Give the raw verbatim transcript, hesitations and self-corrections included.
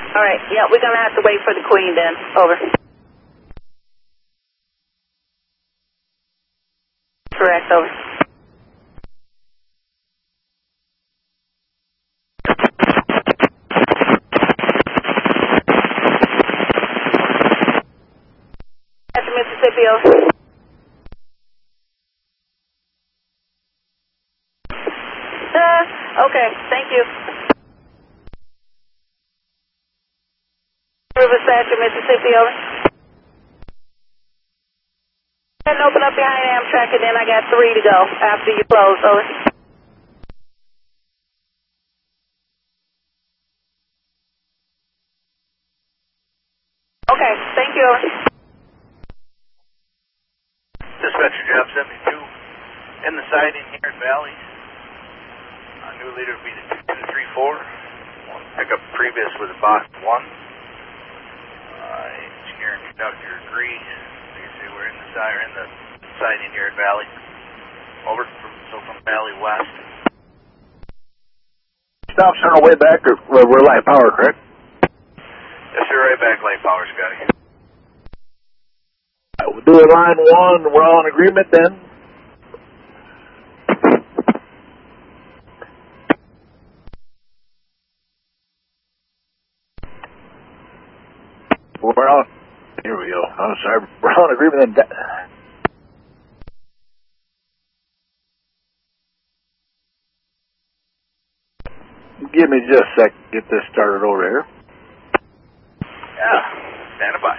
All right, yeah, we're going to have to wait for the Queen then. Over. Correct, over. That's Mississippi, over. Uh, okay, thank you. River Thatcher, Mississippi, over. And open up behind Amtrak, and then I got three to go after you close, over. Okay, thank you, over. Dispatcher job seventy-two. In the siding here at Valley. Our new leader will be the two two three four. One pickup previous with a box one. Uh, engineer and conductor agree. Like I say, we're in the side, in the siding here at Valley. Over from, so from Valley West. Stops on our way back, or we're light power, correct? Yes, sir, right back, light power, Scotty. We'll do it line one. We're all in agreement then. We're all. Here we go. I'm sorry. We're all in agreement then. Give me just a sec to get this started over here. Yeah, stand by.